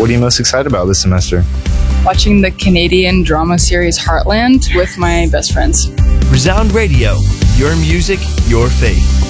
what are you most excited about this semester? Watching the Canadian drama series Heartland with my best friends. Resound Radio, your music, your faith.